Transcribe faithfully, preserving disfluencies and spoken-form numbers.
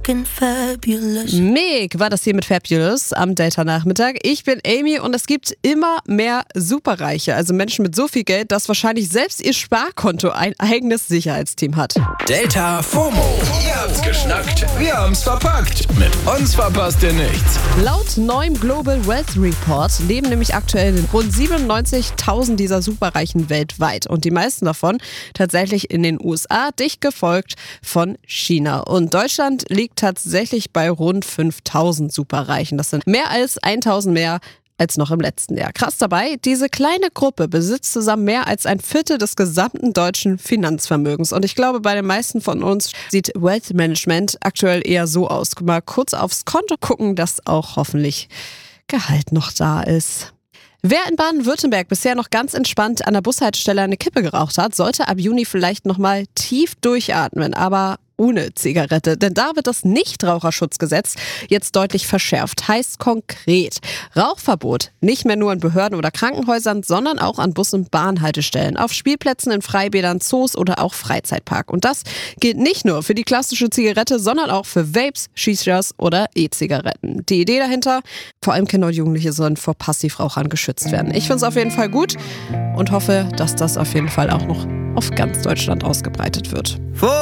Fabulous. Meg war das hier mit Fabulous am Delta-Nachmittag. Ich bin Amy und es gibt immer mehr Superreiche, also Menschen mit so viel Geld, dass wahrscheinlich selbst ihr Sparkonto ein eigenes Sicherheitsteam hat. Delta FOMO. Ihr habt's geschnackt, wir haben's verpackt. Mit uns verpasst ihr nichts. Laut neuem Global Wealth Report leben nämlich aktuell rund siebenundneunzigtausend dieser Superreichen weltweit und die meisten davon tatsächlich in den U S A, dicht gefolgt von China. Und Deutschland liegt tatsächlich bei rund fünftausend Superreichen. Das sind mehr als tausend mehr als noch im letzten Jahr. Krass dabei, diese kleine Gruppe besitzt zusammen mehr als ein Viertel des gesamten deutschen Finanzvermögens. Und ich glaube, bei den meisten von uns sieht Wealth Management aktuell eher so aus. Mal kurz aufs Konto gucken, dass auch hoffentlich Gehalt noch da ist. Wer in Baden-Württemberg bisher noch ganz entspannt an der Bushaltestelle eine Kippe geraucht hat, sollte ab Juni vielleicht nochmal tief durchatmen, aber ohne Zigarette. Denn da wird das Nichtraucherschutzgesetz jetzt deutlich verschärft. Heißt konkret, Rauchverbot nicht mehr nur in Behörden oder Krankenhäusern, sondern auch an Bus- und Bahnhaltestellen, auf Spielplätzen, in Freibädern, Zoos oder auch Freizeitpark. Und das gilt nicht nur für die klassische Zigarette, sondern auch für Vapes, Shishas oder E-Zigaretten. Die Idee dahinter, vor allem Kinder und Jugendliche sollen vor Passivrauchern geschützt werden. Ich finde es auf jeden Fall gut und hoffe, dass das auf jeden Fall auch noch auf ganz Deutschland ausgebreitet wird.